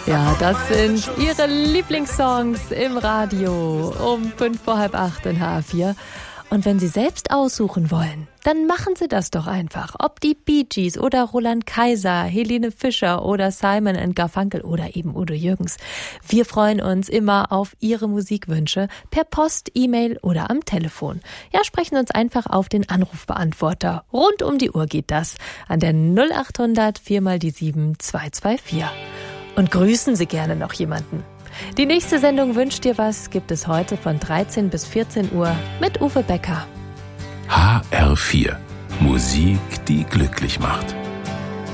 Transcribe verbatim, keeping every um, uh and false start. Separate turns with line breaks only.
Ja, das sind Ihre Lieblingssongs im Radio um fünf vor halb acht in H R vier. Und wenn Sie selbst aussuchen wollen, dann machen Sie das doch einfach. Ob die Bee Gees oder Roland Kaiser, Helene Fischer oder Simon and Garfunkel oder eben Udo Jürgens. Wir freuen uns immer auf Ihre Musikwünsche per Post, E-Mail oder am Telefon. Ja, sprechen uns einfach auf den Anrufbeantworter. Rund um die Uhr geht das an der null acht hundert vier mal die sieben zwei zwei vier. Und grüßen Sie gerne noch jemanden. Die nächste Sendung Wünscht dir was gibt es heute von dreizehn bis vierzehn Uhr mit Uwe Becker.
H R vier. Musik, die glücklich macht.